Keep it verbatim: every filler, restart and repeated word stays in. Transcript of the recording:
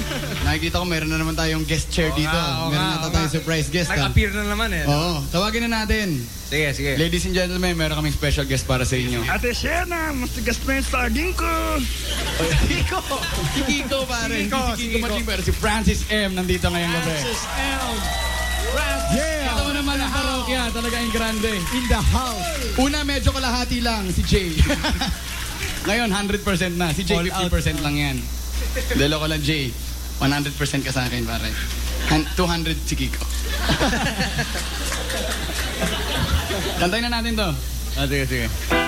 Nakikita ko meron na naman tayong guest chair Oo dito. nga, oo meron nga, na oo tayong nga. surprise guest. ah. Nag-appear na naman eh. Oo, tawagin na natin. Sige, sige. Ladies and gentlemen, meron kaming special guest para sa inyo. Ate Shena, matigas na yung sardine ko. Kiko! Si Kiko, pare. Si Kiko, Hindi si si Kiko Kiko. Maching, pero si Francis M. nandito ngayong gabi. Francis M. Yeah! Ito mo naman ang parokya, talaga yung grande. In the house. Una, medyo kalahati lang, si Jay. Ngayon, one hundred percent na. Si Jay, All fifty percent lang yan. Dalo ko lang, Jay. one hundred percent ka sa akin, pare. Han- two hundred si Kiko. Kantayin na natin to. Ah, sige, sige.